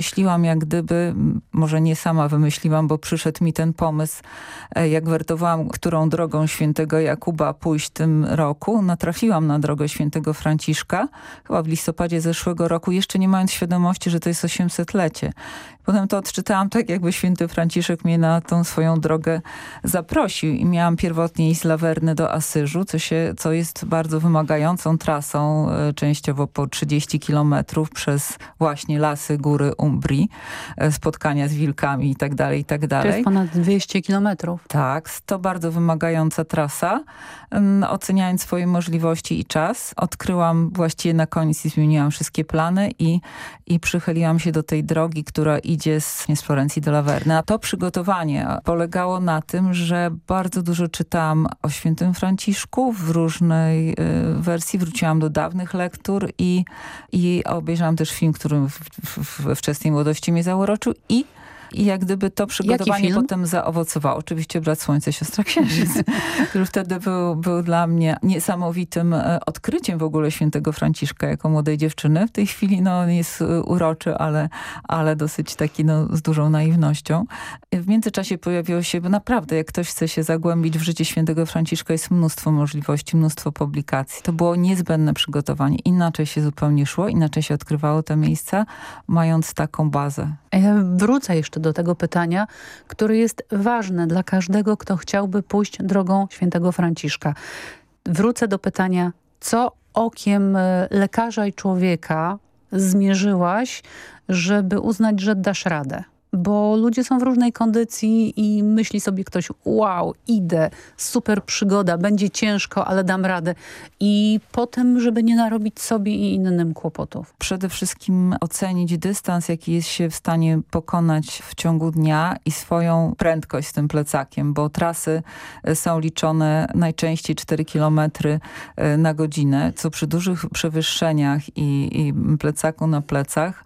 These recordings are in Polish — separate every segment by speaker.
Speaker 1: wymyśliłam jak gdyby, może nie sama wymyśliłam, bo przyszedł mi ten pomysł, jak wertowałam, którą drogą świętego Jakuba pójść w tym roku. Natrafiłam na drogę świętego Franciszka, chyba w listopadzie zeszłego roku, jeszcze nie mając świadomości, że to jest 800-lecie. Potem to odczytałam tak, jakby święty Franciszek mnie na tą swoją drogę zaprosił i miałam pierwotnie iść z Laverny do Asyżu, co jest bardzo wymagającą trasą, częściowo po 30 kilometrów przez właśnie lasy, góry Umbrii, spotkania z wilkami i tak dalej, i tak dalej.
Speaker 2: To jest ponad 200 kilometrów.
Speaker 1: Tak, to bardzo wymagająca trasa. Oceniając swoje możliwości i czas, odkryłam właściwie na koniec i zmieniłam wszystkie plany i przychyliłam się do tej drogi, która idzie z Florencji do Laverny. A to przygotowanie polegało na tym, że bardzo dużo czytałam o świętym Franciszku w różnej wersji. Wróciłam do dawnych lektur i obejrzałam też film, który we wczesnej młodości mnie zauroczył i jak gdyby to przygotowanie potem zaowocowało. Oczywiście Brat Słońca, Siostra Księżyc, który wtedy był dla mnie niesamowitym odkryciem w ogóle świętego Franciszka jako młodej dziewczyny. W tej chwili on jest uroczy, ale dosyć taki z dużą naiwnością. W międzyczasie pojawiło się, bo naprawdę jak ktoś chce się zagłębić w życie świętego Franciszka, jest mnóstwo możliwości, mnóstwo publikacji. To było niezbędne przygotowanie. Inaczej się zupełnie szło, inaczej się odkrywało te miejsca, mając taką bazę.
Speaker 2: Ja wrócę jeszcze do tego pytania, które jest ważne dla każdego, kto chciałby pójść drogą świętego Franciszka. Wrócę do pytania, co okiem lekarza i człowieka zmierzyłaś, żeby uznać, że dasz radę? Bo ludzie są w różnej kondycji i myśli sobie ktoś, wow, idę, super przygoda, będzie ciężko, ale dam radę. I potem, żeby nie narobić sobie i innym kłopotów.
Speaker 1: Przede wszystkim ocenić dystans, jaki jest się w stanie pokonać w ciągu dnia i swoją prędkość z tym plecakiem, bo trasy są liczone najczęściej 4 km na godzinę, co przy dużych przewyższeniach i plecaku na plecach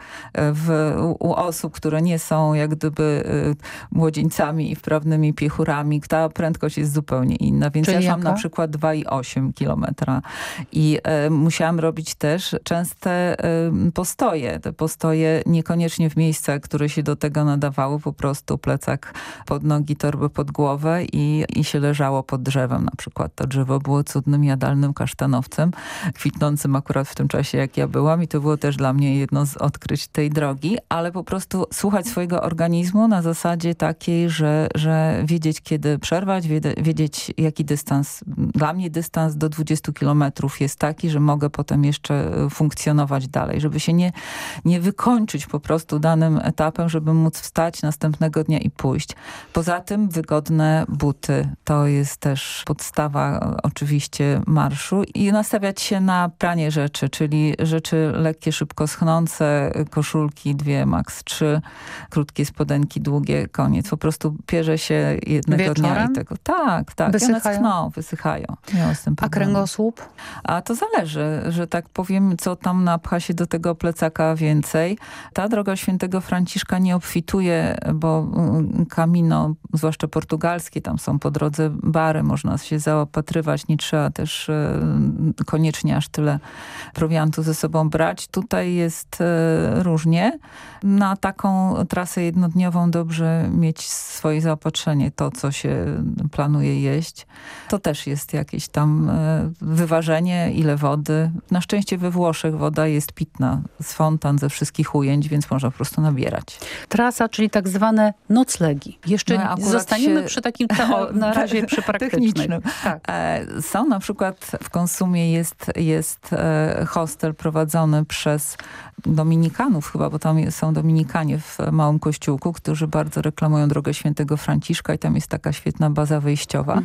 Speaker 1: u osób, które nie są jak gdyby młodzieńcami i wprawnymi piechurami, ta prędkość jest zupełnie inna. Więc
Speaker 2: czyli
Speaker 1: ja szłam
Speaker 2: jaka?
Speaker 1: na przykład 2,8 kilometra i musiałam robić też częste postoje. Te postoje niekoniecznie w miejscach, które się do tego nadawały, po prostu plecak pod nogi, torbę pod głowę i się leżało pod drzewem. Na przykład to drzewo było cudnym, jadalnym kasztanowcem, kwitnącym akurat w tym czasie, jak ja byłam i to było też dla mnie jedno z odkryć tej drogi, ale po prostu słuchać swojego organizmu na zasadzie takiej, że wiedzieć, kiedy przerwać, wiedzieć, jaki dystans. Dla mnie dystans do 20 kilometrów jest taki, że mogę potem jeszcze funkcjonować dalej, żeby się nie wykończyć po prostu danym etapem, żeby móc wstać następnego dnia i pójść. Poza tym wygodne buty. To jest też podstawa oczywiście marszu i nastawiać się na pranie rzeczy, czyli rzeczy lekkie, szybko schnące, koszulki 2, max 3, krótkie spodenki, długie, koniec. Po prostu pierze się jednego dnia i tego. Tak.
Speaker 2: Wysychają?
Speaker 1: One wysychają.
Speaker 2: A kręgosłup?
Speaker 1: A to zależy, że tak powiem, co tam napcha się do tego plecaka więcej. Ta droga świętego Franciszka nie obfituje, bo Camino, zwłaszcza portugalskie, tam są po drodze bary, można się zaopatrywać, nie trzeba też koniecznie aż tyle prowiantu ze sobą brać. Tutaj jest różnie. Na taką trasę jednodniową dobrze mieć swoje zaopatrzenie, to co się planuje jeść. To też jest jakieś tam wyważenie, ile wody. Na szczęście we Włoszech woda jest pitna z fontan, ze wszystkich ujęć, więc można po prostu nabierać.
Speaker 2: Trasa, czyli tak zwane noclegi. Jeszcze zostaniemy przy takim na razie przy praktycznym.
Speaker 1: Tak. Są na przykład w Konsumie jest hostel prowadzony przez dominikanów chyba, bo tam są dominikanie w małym kościółku, którzy bardzo reklamują drogę świętego Franciszka i tam jest taka świetna baza wyjściowa.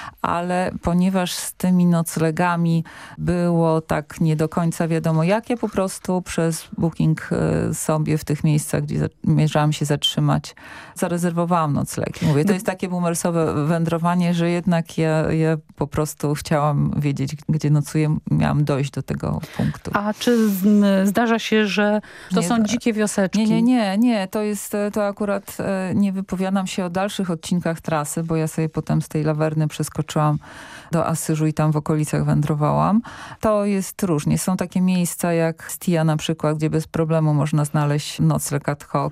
Speaker 1: Ale ponieważ z tymi noclegami było tak nie do końca wiadomo jak, ja po prostu przez Booking sobie w tych miejscach, gdzie zamierzałam się zatrzymać, zarezerwowałam noclegi. Mówię, to jest takie boomersowe wędrowanie, że jednak ja po prostu chciałam wiedzieć, gdzie nocuję, miałam dojść do tego punktu.
Speaker 2: A czy zdarza się, że to są dzikie wioseczki?
Speaker 1: Nie. To akurat nie wypowiadam się o dalszych odcinkach trasy, bo ja sobie potem z tej Laverny przeskoczyłam do Asyżu i tam w okolicach wędrowałam. To jest różnie. Są takie miejsca jak Stia na przykład, gdzie bez problemu można znaleźć nocleg ad hoc